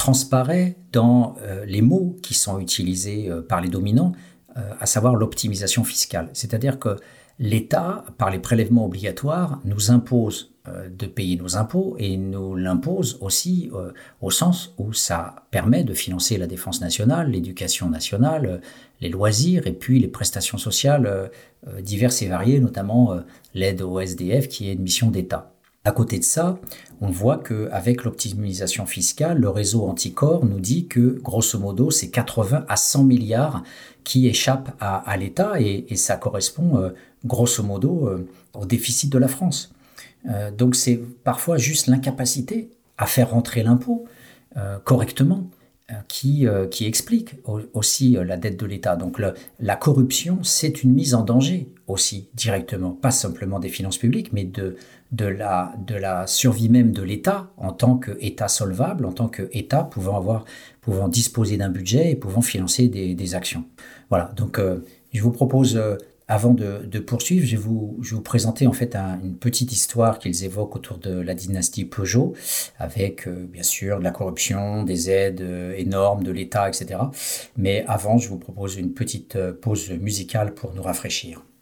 transparaît dans les mots qui sont utilisés par les dominants, à savoir l'optimisation fiscale. C'est-à-dire que l'État, par les prélèvements obligatoires, nous impose de payer nos impôts et nous l'impose aussi au sens où ça permet de financer la défense nationale, l'éducation nationale, les loisirs et puis les prestations sociales diverses et variées, notamment l'aide au SDF qui est une mission d'État. À côté de ça, on voit qu'avec l'optimisation fiscale, le réseau Anticor nous dit que, grosso modo, c'est 80 à 100 milliards qui échappent à l'État et ça correspond, grosso modo, au déficit de la France. Donc c'est parfois juste l'incapacité à faire rentrer l'impôt correctement qui explique aussi la dette de l'État. Donc la corruption, c'est une mise en danger aussi directement, pas simplement des finances publiques, mais de la survie même de l'État en tant qu'État solvable, en tant qu'État pouvant disposer d'un budget et pouvant financer des actions. Voilà, donc je vous propose, avant de poursuivre, je vais vous présenter en fait une petite histoire qu'ils évoquent autour de la dynastie Peugeot, avec bien sûr de la corruption, des aides énormes de l'État, etc. Mais avant, je vous propose une petite pause musicale pour nous rafraîchir.